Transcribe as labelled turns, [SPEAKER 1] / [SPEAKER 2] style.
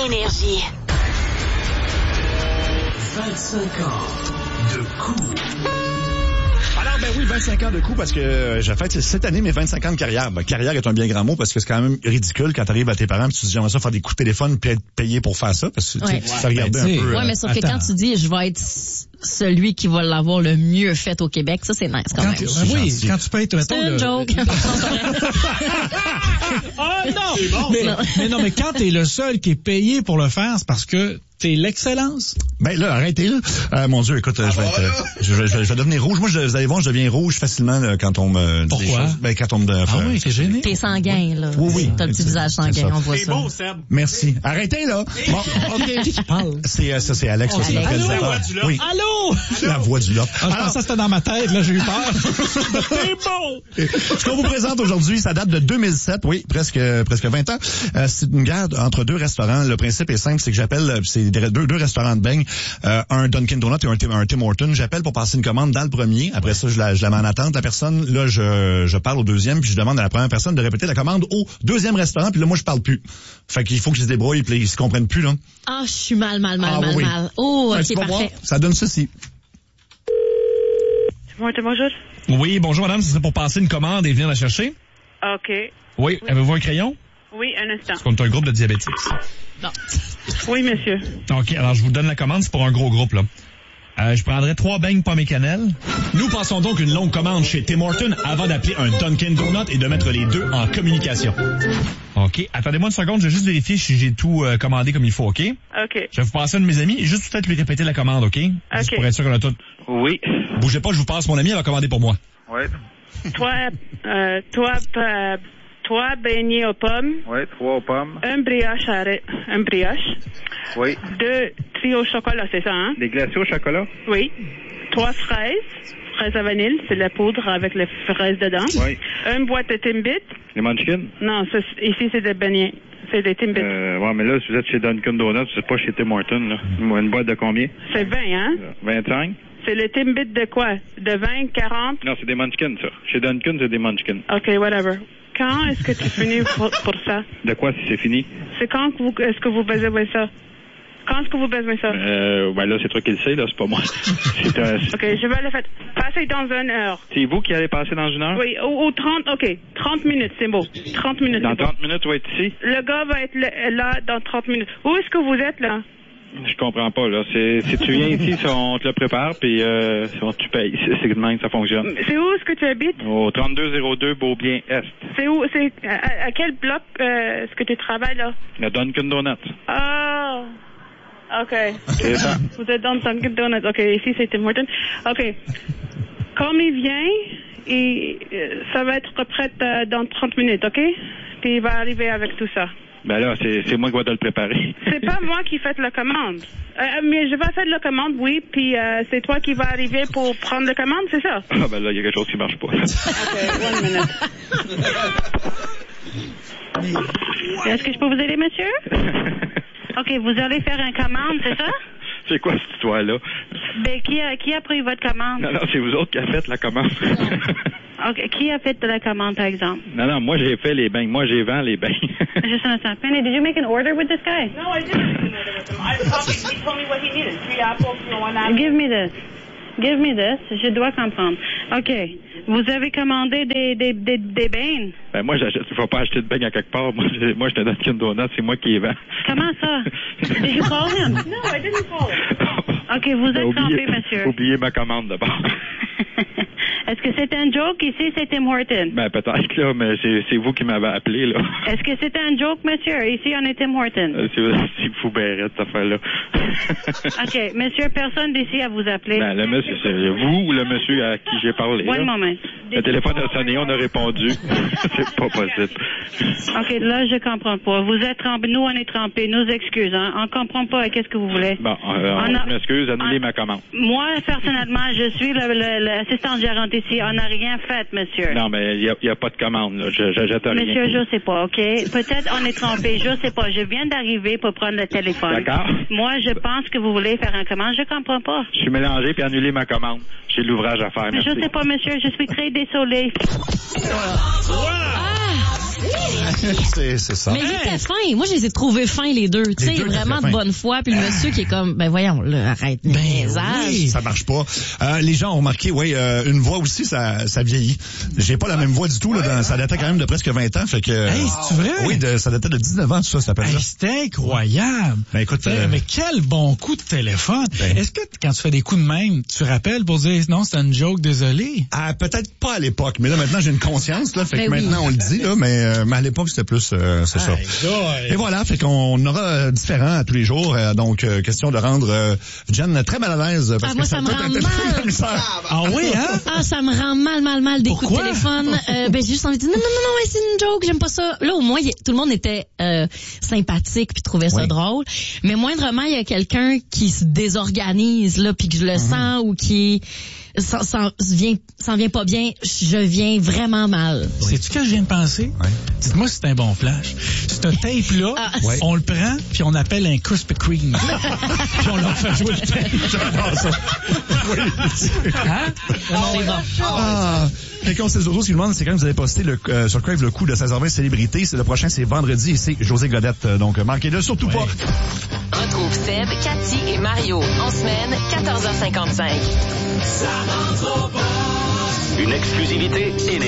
[SPEAKER 1] Énergie.
[SPEAKER 2] 25 ans de coups.
[SPEAKER 3] Alors, ben oui, 25 ans de coup parce que j'ai fait cette année mes 25 ans de carrière. Ben, carrière est un bien grand mot parce que c'est quand même ridicule quand t'arrives à tes parents et tu te dis j'aimerais ça faire des coups de téléphone puis être payé pour faire ça parce que ça regardait un peu...
[SPEAKER 4] Ouais, mais sauf que quand tu dis je vais être celui qui va l'avoir le mieux fait au Québec, ça c'est nice quand même.
[SPEAKER 5] Oui, quand tu peux être...
[SPEAKER 4] C'est une joke.
[SPEAKER 5] Oh non! Mais quand t'es le seul qui est payé pour le faire, c'est parce que t'es l'excellence.
[SPEAKER 3] Ben là, arrêtez là. Mon Dieu, écoute, je vais devenir rouge. Moi, vous allez voir, je deviens rouge facilement là, quand on me dit
[SPEAKER 5] Pourquoi?
[SPEAKER 3] des choses. Ben quand on me
[SPEAKER 5] Ah oui, c'est gêné.
[SPEAKER 4] T'es sanguin, là.
[SPEAKER 3] Oui.
[SPEAKER 4] T'as le petit visage sanguin, on voit ça.
[SPEAKER 6] C'est beau, Seb.
[SPEAKER 3] Merci. Arrêtez là. Bon, OK.
[SPEAKER 5] Qui parle?
[SPEAKER 3] C'est Alex, c'est le
[SPEAKER 4] Alex.
[SPEAKER 3] réalisateur. Oui.
[SPEAKER 5] Allô?
[SPEAKER 3] La voix du lot.
[SPEAKER 5] Je pensais que c'était dans ma tête, là, j'ai eu peur.
[SPEAKER 6] C'est beau!
[SPEAKER 3] Ce qu'on vous présente aujourd'hui, ça date de 2007, oui, presque 20 ans. C'est une guerre entre deux restaurants. Le principe est simple, c'est que j'appelle, c'est deux restaurants de beignes, un Dunkin' Donut et un Tim Hortons. J'appelle pour passer une commande dans le premier. Après ça, je la mets en attente. La personne, là, je parle au deuxième, puis je demande à la première personne de répéter la commande au deuxième restaurant, puis là, moi, je parle plus. Fait qu'il faut qu'ils se débrouillent, puis ils se comprennent plus, là.
[SPEAKER 4] Ah, je suis mal.
[SPEAKER 3] Oui.
[SPEAKER 4] Oh,
[SPEAKER 3] Tu
[SPEAKER 4] ok,
[SPEAKER 3] vas voir,
[SPEAKER 4] parfait.
[SPEAKER 3] ça donne ceci.
[SPEAKER 7] Bonjour.
[SPEAKER 6] Oui, bonjour madame, ce serait pour passer une commande et venir la chercher?
[SPEAKER 7] OK.
[SPEAKER 6] Oui, avez-vous un crayon?
[SPEAKER 7] Oui, un instant.
[SPEAKER 6] Parce qu'on est un groupe de diabétiques.
[SPEAKER 4] Non.
[SPEAKER 7] Oui, monsieur.
[SPEAKER 6] OK, alors je vous donne la commande, c'est pour un gros groupe, là. Je prendrais 3 beignes pommes et cannelle. Nous passons donc une longue commande chez Tim Hortons avant d'appeler un Dunkin' Donut et de mettre les deux en communication. OK, attendez-moi une seconde, je vais juste vérifier si j'ai tout commandé comme il faut, OK?
[SPEAKER 7] OK.
[SPEAKER 6] Je vais vous passer un de mes amis et juste peut-être lui répéter la commande, OK? Juste pour être sûr qu'on a tout.
[SPEAKER 8] Oui.
[SPEAKER 6] Bougez pas, je vous passe mon ami, elle va commander pour moi.
[SPEAKER 8] Oui.
[SPEAKER 7] Toi, beignets aux pommes.
[SPEAKER 8] Oui, 3 aux pommes.
[SPEAKER 7] Un brioche.
[SPEAKER 8] Oui.
[SPEAKER 7] 2 trio au chocolat, c'est ça, hein?
[SPEAKER 8] Des glacés au chocolat?
[SPEAKER 7] Oui. 3 fraises à vanille, c'est la poudre avec les fraises dedans.
[SPEAKER 8] Oui.
[SPEAKER 7] Une boîte de Timbit.
[SPEAKER 8] Les Munchkin?
[SPEAKER 7] Non, ici, c'est des beignets. C'est des Timbit.
[SPEAKER 8] Ouais, mais là, si vous êtes chez Dunkin' Donuts, c'est pas chez Tim Hortons, là. Une boîte de combien?
[SPEAKER 7] C'est 20, hein?
[SPEAKER 8] 25?
[SPEAKER 7] C'est le Timbit de quoi? De 20, 40?
[SPEAKER 8] Non, c'est des Munchkin, ça. Chez Dunkin', c'est des Munchkin.
[SPEAKER 7] OK, whatever. Quand est-ce que tu finis pour ça?
[SPEAKER 8] De quoi, si c'est fini?
[SPEAKER 7] C'est quand est-ce que vous besoin ça? Quand est-ce que vous besoin ça?
[SPEAKER 8] Ben là, c'est toi qui le sais, là, c'est pas moi.
[SPEAKER 7] OK, je vais le faire. Passer dans 1 heure.
[SPEAKER 8] C'est vous qui allez passer dans 1 heure?
[SPEAKER 7] Oui, ou 30, OK. 30 minutes, c'est beau. 30 minutes,
[SPEAKER 8] Dans
[SPEAKER 7] c'est
[SPEAKER 8] 30 minutes, tu vas être ici?
[SPEAKER 7] Le gars va être là dans 30 minutes. Où est-ce que vous êtes, là?
[SPEAKER 8] Je comprends pas, là. Si tu viens ici, on te le prépare, puis tu payes. C'est de même que ça fonctionne.
[SPEAKER 7] C'est où est-ce que tu habites?
[SPEAKER 8] Au 3202 Beaubien-Est.
[SPEAKER 7] C'est où? C'est à quel bloc est-ce que tu travailles, là?
[SPEAKER 8] Le Dunkin' Donuts.
[SPEAKER 7] Ah... OK.
[SPEAKER 8] C'est ça.
[SPEAKER 7] Vous êtes dans Dunkin' Donuts. OK, ici, c'est Tim Hortons. OK. Comme il vient, ça va être prêt dans 30 minutes, OK? Puis il va arriver avec tout ça.
[SPEAKER 8] Ben là, c'est moi qui vais te le préparer.
[SPEAKER 7] C'est pas moi qui fais la commande. Mais je vais faire la commande, oui, puis c'est toi qui vas arriver pour prendre la commande, c'est ça?
[SPEAKER 8] Ah ben là, il y a quelque chose qui marche pas.
[SPEAKER 7] OK, 1 minute. Est-ce que je peux vous aider, monsieur? OK, vous allez faire une commande, c'est ça?
[SPEAKER 8] C'est quoi cette histoire-là?
[SPEAKER 7] Ben, qui a pris votre commande?
[SPEAKER 8] Non, c'est vous autres qui avez fait la commande.
[SPEAKER 7] OK, qui a fait la commande, par exemple?
[SPEAKER 8] Non, moi j'ai fait les beignes. Moi j'ai vend les beignes.
[SPEAKER 7] Just an instant. Penny, did you make an order with this guy?
[SPEAKER 1] No, I didn't make an order with him. He told me what he needed. 3 apples, 1 apple.
[SPEAKER 7] Give me this. Give me this. Je dois comprendre. OK. Vous avez commandé des beignes?
[SPEAKER 8] Ben moi, je ne vais pas acheter de beignes à quelque part. Moi, je te donne qu'une donut, c'est moi qui les vends.
[SPEAKER 7] Comment ça? Did you call him?
[SPEAKER 1] No, I didn't call him.
[SPEAKER 7] OK, vous êtes trompé, monsieur.
[SPEAKER 8] Oubliez ma commande d'abord.
[SPEAKER 7] Est-ce que c'est un joke? Ici, c'est Tim Hortons.
[SPEAKER 8] Ben peut-être, là, mais c'est vous qui m'avez appelé, là.
[SPEAKER 7] Est-ce que c'est un joke, monsieur? Ici, on est Tim Hortons.
[SPEAKER 8] C'est fou, ben, cette affaire-là.
[SPEAKER 7] OK, monsieur, personne d'ici à vous appeler.
[SPEAKER 8] Ben, le monsieur, c'est vous ou le monsieur à qui j'ai parlé?
[SPEAKER 7] One moment.
[SPEAKER 8] Le téléphone a sonné, on a répondu. C'est pas possible.
[SPEAKER 7] OK, là, je comprends pas. Vous êtes trempé, nous, on est trempés. Nous excusez. Hein? On comprend pas. Qu'est-ce que vous voulez?
[SPEAKER 8] Bon, je m'excuse, annulez ma commande.
[SPEAKER 7] Moi, personnellement, je suis l'assistant gérante ici. On n'a rien fait, monsieur.
[SPEAKER 8] Non, mais il y a pas de commande, là. J'achète rien.
[SPEAKER 7] Monsieur, je sais pas, OK? Peut-être on est trompé. Je sais pas. Je viens d'arriver pour prendre le téléphone.
[SPEAKER 8] D'accord.
[SPEAKER 7] Moi, je pense que vous voulez faire une commande. Je comprends pas.
[SPEAKER 8] Je suis mélangé puis annulez ma commande. J'ai de l'ouvrage à faire, merci.
[SPEAKER 7] Je sais pas, monsieur. Je suis très désolée.
[SPEAKER 3] C'est ça.
[SPEAKER 4] Mais ils étaient fins. Moi, je les ai trouvés fins, les deux. Tu sais,
[SPEAKER 3] deux
[SPEAKER 4] vraiment
[SPEAKER 3] étaient
[SPEAKER 4] de
[SPEAKER 3] fins.
[SPEAKER 4] bonne foi. Puis le monsieur qui est comme, ben voyons, là, arrête.
[SPEAKER 3] Oui, ça marche pas. Les gens ont remarqué, une voix aussi, ça vieillit. J'ai pas la même voix du tout, là. Ça datait quand même de presque 20 ans, fait que.
[SPEAKER 5] Hey, c'est vrai?
[SPEAKER 3] Oui, ça datait de 19 ans, tout ça s'appelle.
[SPEAKER 5] Hey, c'est incroyable.
[SPEAKER 3] Ben écoute,
[SPEAKER 5] mais quel bon coup de téléphone. Est-ce que quand tu fais des coups de même, tu rappelles pour dire non, c'est une joke, désolé?
[SPEAKER 3] Ah, peut-être pas à l'époque, mais là maintenant j'ai une conscience, là, fait que maintenant on le dit, là, mais à l'époque c'était plus c'est ça. Et voilà, fait qu'on aura différent à tous les jours, donc question de rendre Jen très mal à l'aise parce que
[SPEAKER 4] moi ça me rend mal.
[SPEAKER 5] Ah oui, hein?
[SPEAKER 4] Ah, ça me rend mal des
[SPEAKER 5] Pourquoi?
[SPEAKER 4] coups de téléphone. J'ai juste envie de dire non, c'est une joke, j'aime pas ça. Là au moins tout le monde était sympathique puis trouvait ça drôle, mais moindrement il y a quelqu'un qui se désorganise là puis que je le sens ou qui s'en vient pas bien, je viens vraiment mal.
[SPEAKER 5] Sais-tu que je viens de penser?
[SPEAKER 3] Ouais.
[SPEAKER 5] Dites-moi si c'est un bon flash. Ce tape-là, on le prend, puis on appelle un Krispy Kreme. Puis on leur fait jouer le tape.
[SPEAKER 3] J'adore ça. Oui.
[SPEAKER 5] Hein?
[SPEAKER 4] C'est bon.
[SPEAKER 3] Quelqu'un sait surtout ce qu'il demande, c'est quand vous avez posté sur Crave le coup de 16h20 célébrité. C'est le prochain, c'est vendredi et c'est José Godette. Donc, manquez-le surtout pas.
[SPEAKER 9] Retrouve Seb, Cathy et Mario en semaine, 14h55.
[SPEAKER 2] Une exclusivité